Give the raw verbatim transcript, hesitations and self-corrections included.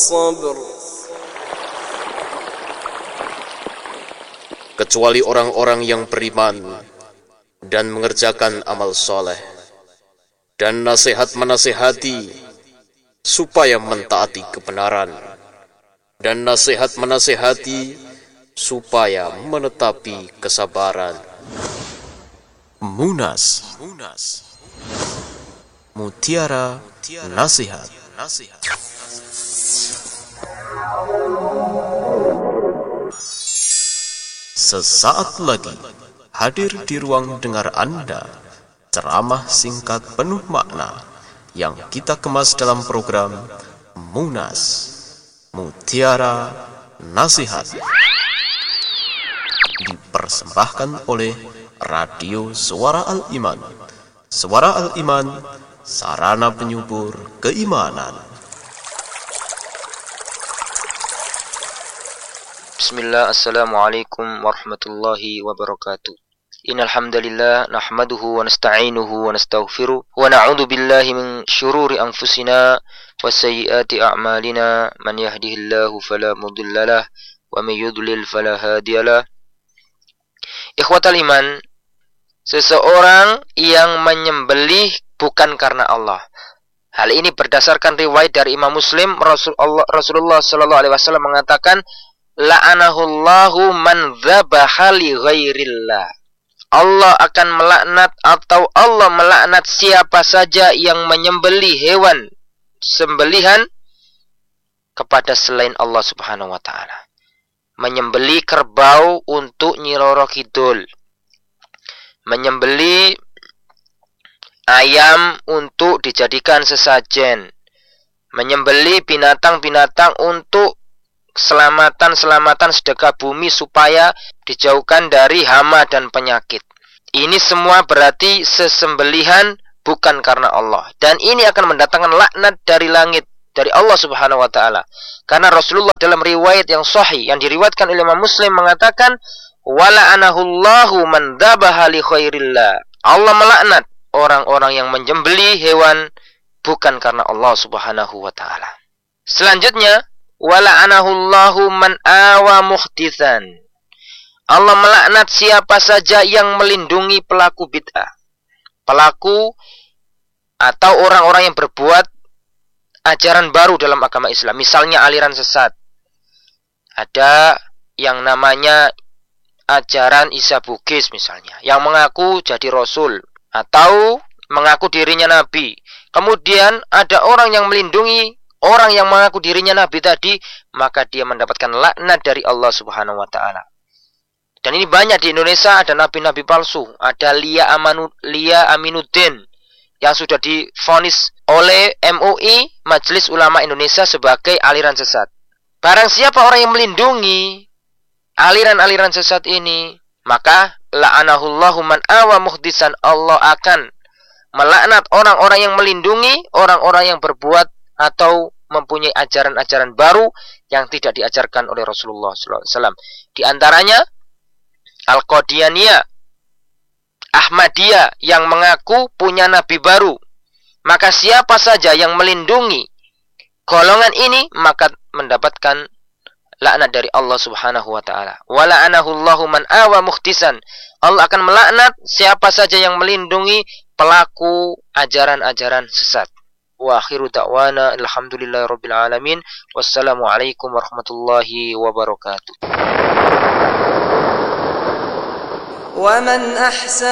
والصبر. Kecuali orang-orang yang beriman dan mengerjakan amal soleh, dan nasihat menasihati supaya mentaati kebenaran, dan nasihat menasihati supaya menetapi kesabaran. Munas, Mutiara Nasihat. Sesaat lagi hadir di ruang dengar Anda ceramah singkat penuh makna yang kita kemas dalam program Munas, Mutiara Nasihat, dipersembahkan oleh Radio Suara Al-Iman. Suara Al-Iman, sarana penyubur keimanan. Bismillah, assalamualaikum warahmatullahi wabarakatuh. Innal hamdalillah nahmaduhu wa nasta'inuhu wa nastaghfiruh wa na'udzu billahi min syururi anfusina wa sayyiati a'malina. Man yahdihillahu fala mudhillalah wa may yudlil fala hadiyalah. Ikhwatal iman, seseorang yang menyembelih bukan karena Allah. Hal ini berdasarkan riwayat dari Imam Muslim. Rasulullah Rasulullah sallallahu alaihi wasallam mengatakan, la'anahullahu man dzabaha li ghairillah. Allah akan melaknat atau Allah melaknat siapa saja yang menyembelih hewan sembelihan kepada selain Allah Subhanahu wa taala. Menyembelih kerbau untuk Nyi Roro Kidul. Menyembelih ayam untuk dijadikan sesajen. Menyembelih binatang-binatang untuk keselamatan-selamatan sedekah bumi supaya dijauhkan dari hama dan penyakit. Ini semua berarti sesembelihan bukan karena Allah. Dan ini akan mendatangkan laknat dari langit, dari Allah Subhanahu wa taala. Karena Rasulullah dalam riwayat yang sahih yang diriwayatkan oleh Imam Muslim mengatakan, wala'anahullahu man dzabaha li khairillah. Allah melaknat orang-orang yang menyembelih hewan bukan karena Allah Subhanahu wa taala. Selanjutnya, wala'anahullahu man awa muhditsan. Allah melaknat siapa saja yang melindungi pelaku bid'ah. Pelaku atau orang-orang yang berbuat ajaran baru dalam agama Islam. Misalnya aliran sesat. Ada yang namanya ajaran Isa Bugis misalnya, yang mengaku jadi Rasul atau mengaku dirinya Nabi. Kemudian ada orang yang melindungi orang yang mengaku dirinya Nabi tadi, maka dia mendapatkan laknat dari Allah Subhanahu wa taala. Dan ini banyak di Indonesia, ada nabi-nabi palsu. Ada Lia, Amanu, Lia Aminuddin yang sudah divonis oleh M U I, Majelis Ulama Indonesia, sebagai aliran sesat. Barang siapa orang yang melindungi aliran-aliran sesat ini, maka la'anahullahu man awa muhdisan. Allah akan melaknat orang-orang yang melindungi orang-orang yang berbuat atau mempunyai ajaran-ajaran baru yang tidak diajarkan oleh Rasulullah sallallahu alaihi wasallam. Di antaranya Al-Qadianiyah, Ahmadiyah yang mengaku punya nabi baru. Maka siapa saja yang melindungi golongan ini maka mendapatkan laknat dari Allah Subhanahu wa taala. Wa la'anahullahu man awa muhtisan. Allah akan melaknat siapa saja yang melindungi pelaku ajaran-ajaran sesat. Wa akhiru da'wana alhamdulillahirabbil alamin. Wassalamualaikum warahmatullahi wabarakatuh. ومن أحسن